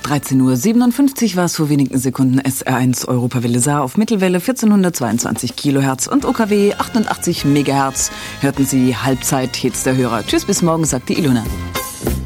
13:57 Uhr war es vor wenigen Sekunden. SR1 Europawelle Saar auf Mittelwelle 1422 Kilohertz und OKW 88 Megahertz. Hörten Sie Halbzeit Hits der Hörer. Tschüss, bis morgen, sagt die Ilona.